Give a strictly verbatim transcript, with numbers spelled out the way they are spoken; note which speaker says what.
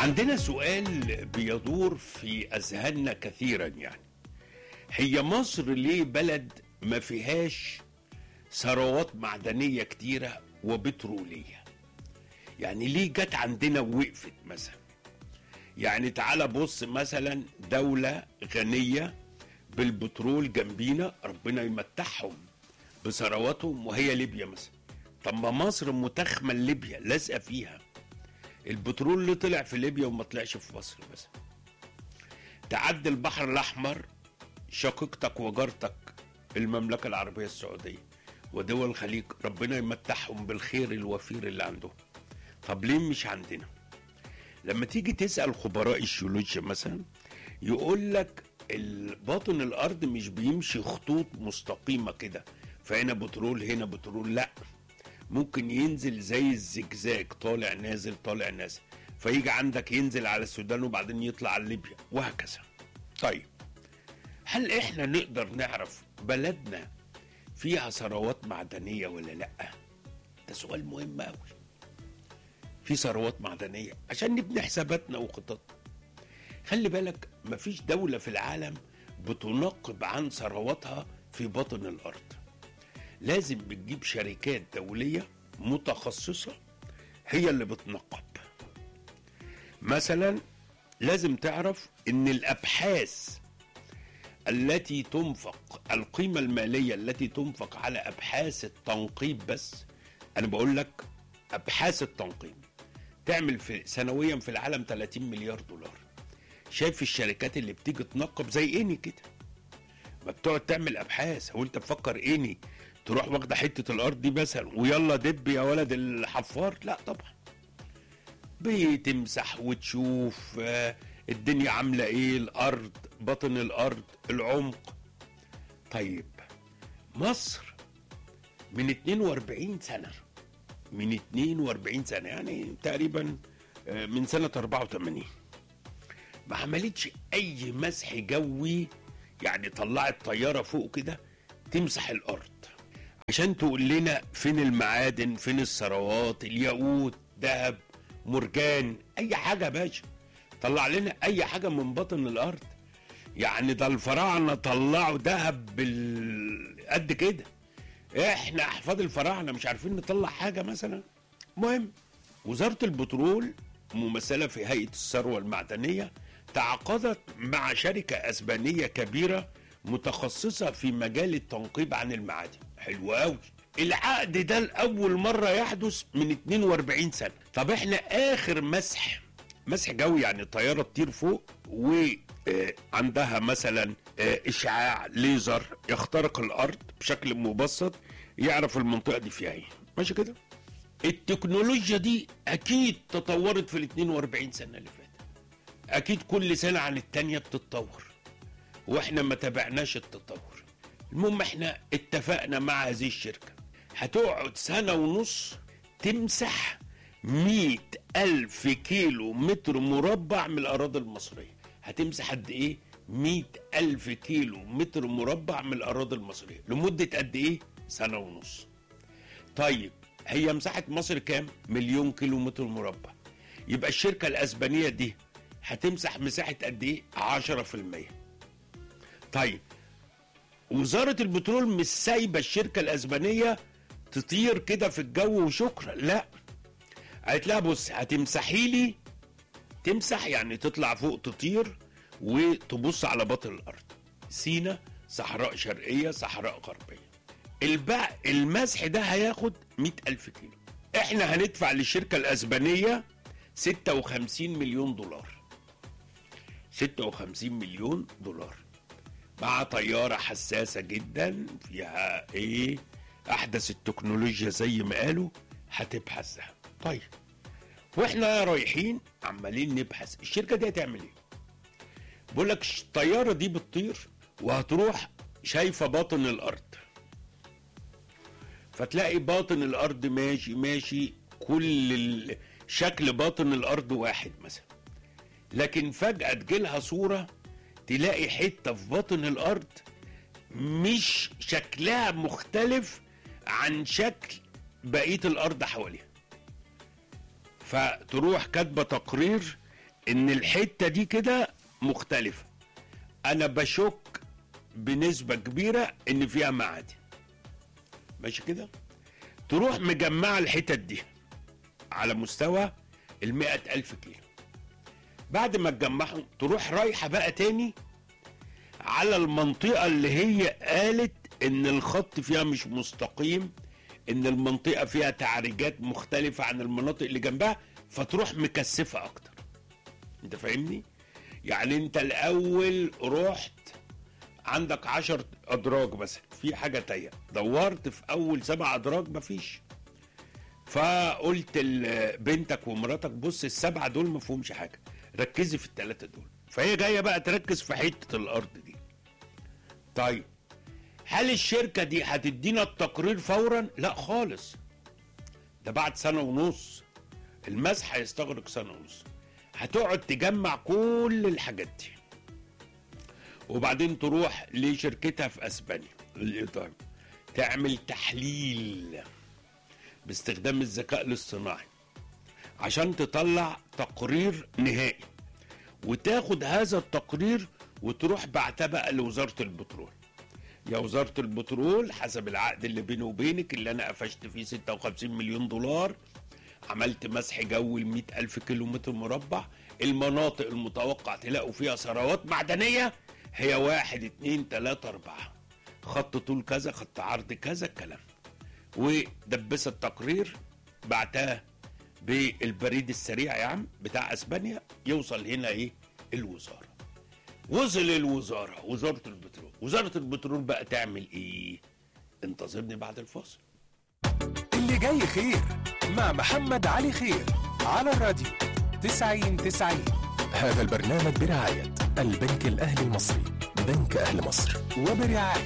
Speaker 1: عندنا سؤال بيدور في أذهاننا كثيرا، يعني هي مصر ليه بلد ما فيهاش ثروات معدنية كتيرة وبترولية؟ يعني ليه جت عندنا ووقفت مثلا؟ يعني تعال بص مثلا دولة غنية بالبترول جنبينا، ربنا يمتعهم بثرواتهم، وهي ليبيا مثلا. طب ما مصر متخمة ليبيا لازقة فيها، البترول اللي طلع في ليبيا وما طلعش في مصر مثلا. تعدي البحر الأحمر، شقيقتك وجارتك المملكة العربية السعودية ودول الخليج، ربنا يمتعهم بالخير الوفير اللي عندهم. طب ليه مش عندنا؟ لما تيجي تسأل خبراء الجيولوجيا مثلا يقول لك باطن الأرض مش بيمشي خطوط مستقيمة كده، فهنا بترول هنا بترول، لا، ممكن ينزل زي الزجزاج، طالع نازل طالع نازل، فيجي عندك ينزل على السودان وبعدين يطلع على ليبيا وهكذا. طيب هل احنا نقدر نعرف بلدنا فيها ثروات معدنية ولا لا؟ ده سؤال مهم قوي. في ثروات معدنية عشان نبني حساباتنا وخططنا. خلي بالك مفيش دولة في العالم بتنقب عن ثرواتها في باطن الأرض، لازم بتجيب شركات دولية متخصصة هي اللي بتنقب. مثلا لازم تعرف ان الابحاث التي تنفق، القيمة المالية التي تنفق على ابحاث التنقيب، بس انا بقول لك ابحاث التنقيب تعمل في سنويا في العالم ثلاثين مليار دولار. شايف الشركات اللي بتيجي تنقب زي اني كده، ما بتقعد تعمل ابحاث. هو انت بفكر اني تروح واخده حته الارض دي مثلا ويلا دب يا ولد الحفار؟ لا طبعا، بتمسح وتشوف الدنيا عامله ايه، الارض، باطن الارض، العمق. طيب مصر من اتنين واربعين سنه، من اتنين واربعين سنه يعني تقريبا من سنه اربعة وتمانين ما عملتش اي مسح جوي، يعني طلعت طياره فوق كده تمسح الارض عشان تقول لنا فين المعادن، فين الثروات، الياقوت، ذهب، مرجان، اي حاجه يا باشا. طلع لنا اي حاجه من باطن الارض. يعني ده الفراعنه طلعوا ذهب بالقد كده، احنا احفاد الفراعنه مش عارفين نطلع حاجه مثلا. المهم وزاره البترول ممثله في هيئه الثروه المعدنيه تعاقدت مع شركه اسبانيه كبيره متخصصه في مجال التنقيب عن المعادن. حلو قوي. العقد ده لاول مره يحدث من اتنين واربعين سنه. طب احنا اخر مسح مسح جوي، يعني طياره تطير فوق وعندها مثلا اشعاع ليزر يخترق الارض بشكل مبسط، يعرف المنطقه دي فيها ايه، ماشي كده. التكنولوجيا دي اكيد تطورت في ال اتنين واربعين سنه اللي فاتت، اكيد كل سنه عن التانيه بتتطور واحنا ما تابعناش التطور. المهم احنا اتفقنا مع هذه الشركة هتقعد سنة ونص تمسح مئة ألف كيلو متر مربع من الأراضي المصرية. هتمسح قد ايه؟ مئة ألف كيلو متر مربع من الأراضي المصرية لمدة قد ايه؟ سنة ونص. طيب هي مساحة مصر كام؟ مليون كيلو متر مربع. يبقى الشركة الأسبانية دي هتمسح مساحة قد ايه؟ عشرة في المية. طيب وزارة البترول مش سايبة الشركة الأسبانية تطير كده في الجو وشكرا، لا، قالت لها بص هتمسحي لي، تمسح يعني تطلع فوق تطير وتبص على باطن الأرض، سينا، صحراء شرقية، صحراء غربية. الباقي المسح ده هياخد مئة ألف كيلو. احنا هندفع للشركة الأسبانية ستة وخمسين مليون دولار، ستة وخمسين مليون دولار مع طيارة حساسة جدا فيها ايه احدث التكنولوجيا زي ما قالوا هتبحثها. طيب واحنا رايحين عمالين نبحث، الشركة دي هتعمل ايه؟ بقول لك الطيارة دي بتطير وهتروح شايفة باطن الارض، فتلاقي باطن الارض ماشي ماشي كل شكل باطن الارض واحد مثلا، لكن فجأة تجيلها صورة تلاقي حتة في باطن الأرض مش شكلها مختلف عن شكل بقية الأرض حواليها. فتروح كاتبة تقرير ان الحته دي كده مختلفه، انا بشك بنسبه كبيره ان فيها معادن، ماشي كده؟ تروح مجمعه الحتت دي على مستوى المئة ألف كيلو. بعد ما تجمعهم تروح رايحه بقى تاني على المنطقه اللي هي قالت ان الخط فيها مش مستقيم، ان المنطقه فيها تعريجات مختلفه عن المناطق اللي جنبها، فتروح مكثفه اكتر. انت فاهمني؟ يعني انت الاول رحت عندك عشر ادراج مثلا في حاجه تايه، دورت في اول سبع ادراج مفيش، فقلت لبنتك ومراتك بص السبعه دول ما فيهمش حاجه، ركزي في الثلاثه دول. فهي جايه بقى تركز في حته الارض دي. طيب هل الشركه دي هتدينا التقرير فورا؟ لا خالص، ده بعد سنه ونص. المسح هيستغرق سنه ونص، هتقعد تجمع كل الحاجات دي، وبعدين تروح لشركتها في اسبانيا الإدارة تعمل تحليل باستخدام الذكاء الاصطناعي عشان تطلع تقرير نهائي، وتاخد هذا التقرير وتروح بعتها بقى لوزارة البترول. يا وزارة البترول حسب العقد اللي بيني وبينك اللي انا قفشت فيه ستة وخمسين مليون دولار، عملت مسح جوي ل مئة ألف كيلو متر مربع، المناطق المتوقع تلاقوا فيها ثروات معدنية هي واحد اتنين تلاتة اربعة، خط طول كذا، خط عرض كذا، الكلام. ودبس التقرير بعتها بالبريد السريع يا عم بتاع اسبانيا، يوصل هنا ايه؟ الوزارة. وصل الوزارة، وزارة البترول، وزارة البترول بقى تعمل ايه؟ انتظرني بعد الفاصل.
Speaker 2: اللي جاي خير مع محمد علي خير على الراديو تسعين تسعين. هذا البرنامج برعاية البنك الأهلي المصري، بنك أهل مصر، وبرعاية